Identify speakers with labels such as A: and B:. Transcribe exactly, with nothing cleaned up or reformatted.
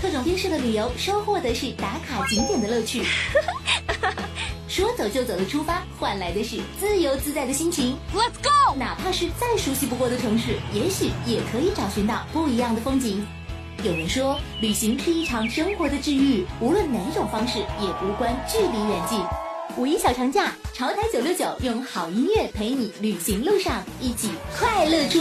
A: 特种兵式的旅游收获的是打卡景点的乐趣。说走就走的出发，换来的是自由自在的心情。
B: Let's go！
A: 哪怕是再熟悉不过的城市，也许也可以找寻到不一样的风景。有人说，旅行是一场生活的治愈，无论哪种方式，也无关距离远近。五一小长假，潮台九六九用好音乐陪你旅行路上，一起快乐出。